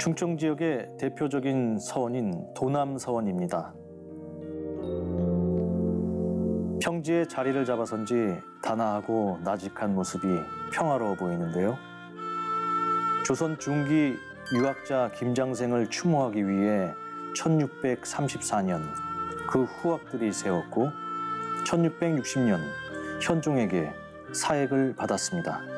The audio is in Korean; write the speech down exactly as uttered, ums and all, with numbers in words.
충청 지역의 대표적인 서원인 도남서원입니다. 평지에 자리를 잡아선지 단아하고 나직한 모습이 평화로워 보이는데요. 조선 중기 유학자 김장생을 추모하기 위해 천육백삼십사 년 그 후학들이 세웠고 천육백육십 년 현종에게 사액을 받았습니다.